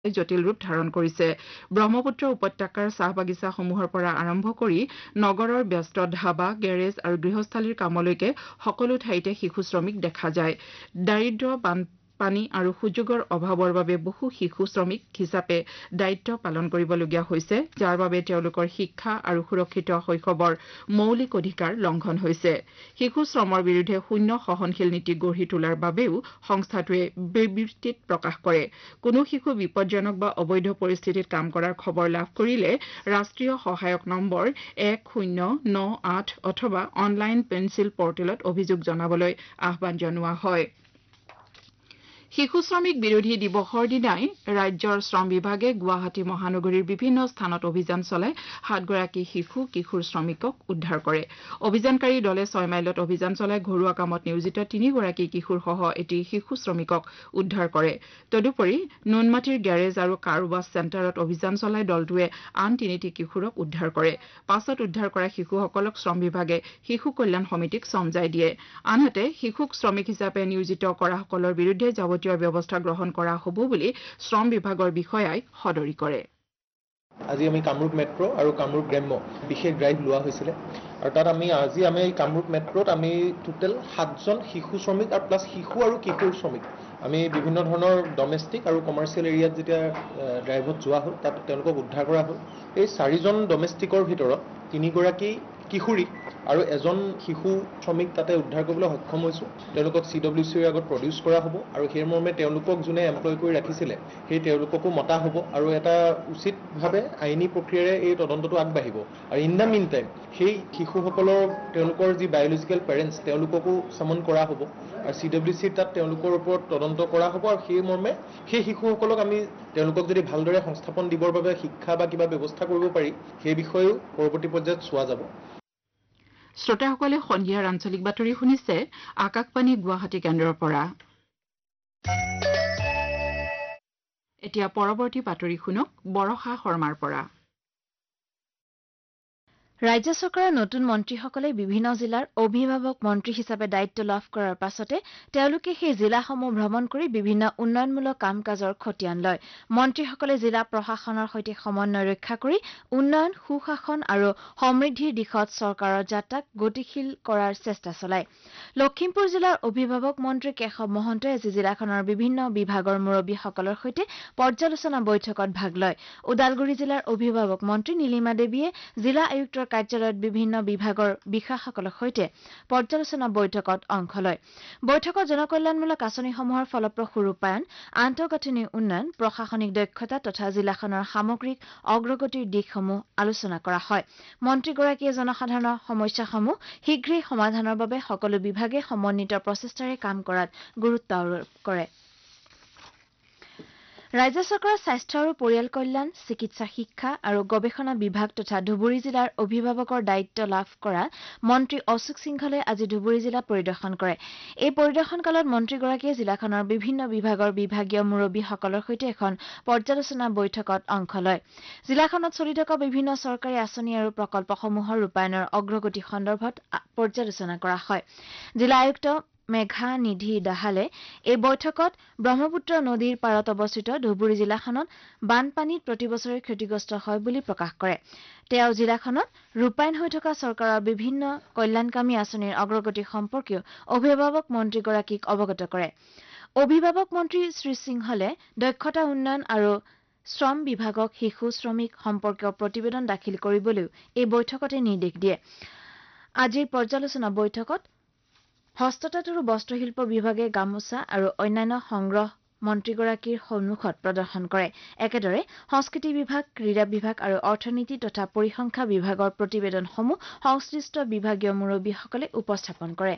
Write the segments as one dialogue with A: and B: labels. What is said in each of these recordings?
A: জটিল ৰূপ ধাৰণ কৰিছে। ব্ৰহ্মপুত্ৰ উপত্যকাৰ চাহ বাগিচাসমূহৰ পৰা আৰম্ভ কৰি নগৰৰ ব্যস্ত ধাবা, গেৰেজ আৰু গৃহস্থালীৰ কামলৈকে সকলো ঠাইতে শিশু শ্ৰমিক দেখা যায়। দাৰিদ্ৰ্য, বানপানী আৰু সুযোগৰ অভাৱৰ বাবে বহু শিশু শ্ৰমিক হিচাপে দায়িত্ব পালন কৰিবলগীয়া হৈছে, যাৰ বাবে তেওঁলোকৰ শিক্ষা আৰু সুৰক্ষিত শৈশৱৰ মৌলিক অধিকাৰ লংঘন হৈছে। শিশু শ্ৰমৰ বিৰুদ্ধে শূন্য সহনশীল নীতি গঢ়ি তোলাৰ বাবেও সংস্থাটোৱে বিবৃতিত প্ৰকাশ কৰে। কোনো শিশু বিপদজনক বা অবৈধ পৰিস্থিতিত কাম কৰাৰ খবৰ লাভ কৰিলে ৰাষ্ট্ৰীয় সহায়ক নম্বৰ 1098 অথবা অনলাইন পেন্সিল পৰ্টেলত অভিযোগ জনাবলৈ আহ্বান জনোৱা হয়। শিশু শ্ৰমিক বিৰোধী দিৱসৰ দিনাই ৰাজ্যৰ শ্ৰম বিভাগে গুৱাহাটী মহানগৰীৰ বিভিন্ন স্থানত অভিযান চলাই 7 গৰাকী কিশোৰ শ্ৰমিকক উদ্ধাৰ কৰে। অভিযানকাৰী দলে 6 মাইলত অভিযান চলাই ঘৰুৱা কামত নিয়োজিত 3 গৰাকী কিশোৰসহ এটি শিশু শ্ৰমিকক উদ্ধাৰ কৰে। তদুপৰি নুনমাটিৰ গেৰেজ আৰু কাৰ ৱাছ চেণ্টাৰত অভিযান চলাই দলটোৱে আন 3টি কিশোৰক উদ্ধাৰ কৰে। পাছত উদ্ধাৰ কৰা শিশুসকলক শ্ৰম বিভাগে শিশু কল্যাণ সমিতিক চমজাই দিয়ে। আনহাতে শিশুক শ্ৰমিক হিচাপে নিয়োজিত কৰাসকলৰ বিৰুদ্ধে যাৱতীয় ব্যৱস্থা গ্ৰহণ কৰা হ'ব বুলি শ্ৰম বিভাগৰ বিষয়াই সদৰি কৰে।
B: আজি আমি কামৰূপ মেট্ৰ' আৰু কামৰূপ গ্ৰাম্য বিশেষ ড্ৰাইভ লোৱা হৈছিলে আৰু তাত আজি আমি কামৰূপ মেট্ৰ'ত আমি টোটেল 7জন শিশু শ্ৰমিক আৰু প্লাছ শিশু আৰু কিশোৰ শ্ৰমিক আমি বিভিন্ন ধৰণৰ ডমেষ্টিক আৰু কমাৰ্চিয়েল এৰিয়াত যেতিয়া ড্ৰাইভত যোৱা হ'ল তাত তেওঁলোকক উদ্ধাৰ কৰা হ'ল। এই 4জন ডমেষ্টিকৰ ভিতৰত 3 গৰাকী কিশোৰী আৰু এজন শিশু শ্ৰমিক তাতে উদ্ধাৰ কৰিবলৈ সক্ষম হৈছোঁ। তেওঁলোকক CWCৰ আগত প্ৰডিউচ কৰা হ'ব আৰু সেই মৰ্মে তেওঁলোকক যোনে এমপ্লয় কৰি ৰাখিছিলে সেই তেওঁলোককো মতা হ'ব আৰু এটা উচিতভাৱে আইনী প্ৰক্ৰিয়াৰে এই তদন্তটো আগবাঢ়িব। আৰু ইন দ্য মিন টাইম সেই শিশুসকলৰ তেওঁলোকৰ যি বায়'লজিকেল পেৰেণ্টছ তেওঁলোককো চামন কৰা হ'ব আৰু CWC তাত তেওঁলোকৰ ওপৰত তদন্ত কৰা হ'ব আৰু সেই মৰ্মে সেই শিশুসকলক আমি তেওঁলোকক যদি ভালদৰে সংস্থাপন দিবৰ বাবে শিক্ষা বা কিবা ব্যৱস্থা কৰিব পাৰি সেই বিষয়েও পৰৱৰ্তী পৰ্যায়ত চোৱা যাব।
A: শ্ৰোতাসকলে সন্ধিয়াৰ আঞ্চলিক বাতৰি শুনিছে আকাশবাণী গুৱাহাটী কেন্দ্ৰৰ পৰা। এতিয়া পৰৱৰ্তী বাতৰি শুনক বৰষা শৰ্মাৰ পৰা।
C: ৰাজ্য চৰকাৰৰ নতুন মন্ত্ৰীসকলে বিভিন্ন জিলাৰ অভিভাৱক মন্ত্ৰী হিচাপে দায়িত্ব লাভ কৰাৰ পাছতে তেওঁলোকে সেই জিলাসমূহ ভ্ৰমণ কৰি বিভিন্ন উন্নয়নমূলক কাম কাজৰ খতিয়ান লয়। মন্ত্ৰীসকলে জিলা প্ৰশাসনৰ সৈতে সমন্বয় ৰক্ষা কৰি উন্নয়ন, সুশাসন আৰু সমৃদ্ধিৰ দিশত চৰকাৰৰ যাত্ৰাক গতিশীল কৰাৰ চেষ্টা চলায়। লখিমপুৰ জিলাৰ অভিভাৱক মন্ত্ৰী কেশৱ মহন্তই আজি জিলাখনৰ বিভিন্ন বিভাগৰ মুৰব্বীসকলৰ সৈতে পৰ্যালোচনা বৈঠকত ভাগ লয়। ওদালগুৰি জিলাৰ অভিভাৱক মন্ত্ৰী নীলিমা দেৱীয়ে জিলা আয়ুক্তৰ কাৰ্যালয়ত বিভিন্ন বিভাগৰ বিষয়াসকলৰ সৈতে পৰ্যালোচনা বৈঠকত অংশ লয়। বৈঠকত জনকল্যাণমূলক আঁচনিসমূহৰ ফলপ্ৰসূ ৰূপায়ণ, আন্তঃগাঁথনি উন্নয়ন, প্ৰশাসনিক দক্ষতা তথা জিলাখনৰ সামগ্ৰিক অগ্ৰগতিৰ দিশসমূহ আলোচনা কৰা হয়। মন্ত্ৰীগৰাকীয়ে জনসাধাৰণৰ সমস্যাসমূহ শীঘ্ৰেই সমাধানৰ বাবে সকলো বিভাগে সমন্বিত প্ৰচেষ্টাৰে কাম কৰাত গুৰুত্ব আৰোপ কৰে। ৰাজ্য চৰকাৰৰ স্বাস্থ্য আৰু পৰিয়াল কল্যাণ, চিকিৎসা শিক্ষা আৰু গৱেষণা বিভাগ তথা ধুবুৰী জিলাৰ অভিভাৱকৰ দায়িত্ব লাভ কৰা মন্ত্ৰী অশোক সিংঘলে আজি ধুবুৰী জিলা পৰিদৰ্শন কৰে। এই পৰিদৰ্শন কালত মন্ত্ৰীগৰাকীয়ে জিলাখনৰ বিভিন্ন বিভাগৰ বিভাগীয় মুৰব্বীসকলৰ সৈতে এখন পৰ্যালোচনা বৈঠকত অংশ লয়। জিলাখনত চলি থকা বিভিন্ন চৰকাৰী আঁচনি আৰু প্ৰকল্পসমূহৰ ৰূপায়ণৰ অগ্ৰগতি সন্দৰ্ভত পৰ্যালোচনা কৰা হয়। জিলা আয়ুক্ত মেঘা নিধি দাহালে এই বৈঠকত ব্ৰহ্মপুত্ৰ নদীৰ পাৰত অৱস্থিত ধুবুৰী জিলাখনত বানপানীত প্ৰতিবছৰে ক্ষতিগ্ৰস্ত হয় বুলি প্ৰকাশ কৰে। তেওঁ জিলাখনত ৰূপায়ণ হৈ থকা চৰকাৰৰ বিভিন্ন কল্যাণকামী আঁচনিৰ অগ্ৰগতি সম্পৰ্কেও অভিভাৱক মন্ত্ৰীগৰাকীক অৱগত কৰে। অভিভাৱক মন্ত্ৰী শ্ৰীসিংহলে দক্ষতা উন্নয়ন আৰু শ্ৰম বিভাগক শিশু শ্ৰমিক সম্পৰ্কীয় প্ৰতিবেদন দাখিল কৰিবলৈও এই বৈঠকতে নিৰ্দেশ দিয়ে। আজিৰ পৰ্যালোচনা বৈঠকত হস্ততাঁত আৰু বস্ত্ৰশিল্প বিভাগে গামোচা আৰু অন্যান্য সংগ্ৰহ মন্ত্ৰীগৰাকীৰ সন্মুখত প্ৰদৰ্শন কৰে। একেদৰে সংস্কৃতি বিভাগ, ক্ৰীড়া বিভাগ আৰু অৰ্থনীতি তথা পৰিসংখ্যা বিভাগৰ প্ৰতিবেদনসমূহ সংশ্লিষ্ট বিভাগীয় মুৰব্বীসকলে উপস্থাপন কৰে।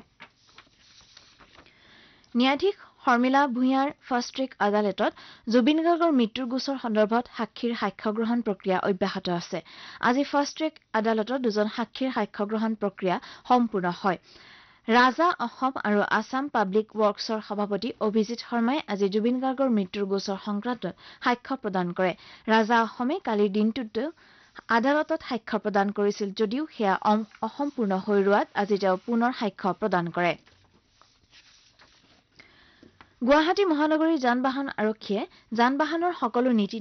C: ন্যায়াধীশ শৰ্মিলা ভূঞাৰ ফাষ্ট ট্ৰেক আদালতত জুবিন গাৰ্গৰ মৃত্যুৰ গোচৰ সন্দৰ্ভত সাক্ষীৰ সাক্ষ্য গ্ৰহণ প্ৰক্ৰিয়া অব্যাহত আছে। আজি ফাষ্ট ট্ৰেক আদালতত 2জন সাক্ষীৰ সাক্ষ্য গ্ৰহণ প্ৰক্ৰিয়া সম্পূৰ্ণ হয়। ৰাজা অসম আৰু আছাম পাব্লিক ৱৰ্কছৰ সভাপতি অভিজিৎ শৰ্মাই আজি জুবিন গাৰ্গৰ মৃত্যুৰ গোচৰ সংক্ৰান্তত সাক্ষ্য প্ৰদান কৰে। ৰাজা অসমে কালিৰ দিনটোতো আদালতত সাক্ষ্য প্ৰদান কৰিছিল যদিও সেয়া অসম্পূৰ্ণ হৈ ৰোৱাত আজি তেওঁ পুনৰ সাক্ষ্য প্ৰদান কৰে। গুৱাহাটী মহানগৰীৰ যান বাহন আৰক্ষীয়ে যান বাহনৰ সকলো নীতি